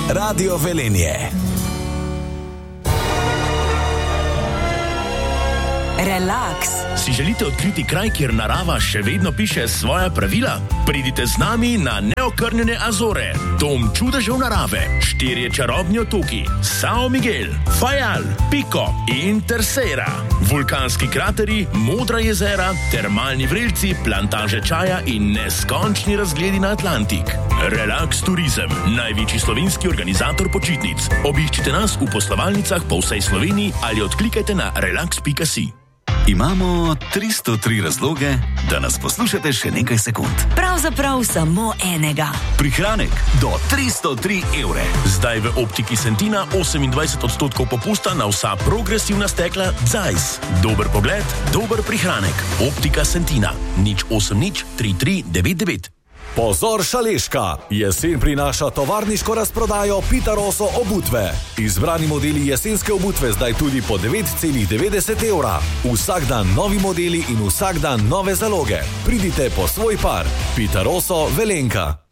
Radio Velenje. Relax. Si želite odkriti kraj, kjer narava še vedno piše svoja pravila? Pridite z nami na neokrnjene Azore, dom čudežev narave, 4 čarobni otoki, São Miguel, Fajal, Pico in Terceira, vulkanski krateri, modra jezera, termalni vrelci, plantaže čaja in neskončni razgledi na Atlantik. Relax Turizem, največji slovenski organizator počitnic. Obiščite nas v poslovalnicah po vsej Sloveniji ali odklikajte na relax.si. Imamo 303 razloge, da nas poslušate še nekaj sekund. Pravzaprav samo enega. Prihranek do 303 evre. Zdaj v Optiki Sentina 28% popusta na vsa progresivna stekla Zeiss. Dober pogled, dober prihranek. Optika Sentina. 080 3399. Pozor Šaleška! Jesen prinaša tovarniško razprodajo Pitaroso obutve. Izbrani modeli jesenske obutve zdaj tudi po 9,90 evra. Vsak dan novi modeli in vsak dan nove zaloge. Pridite po svoj par. Pitaroso Velenka.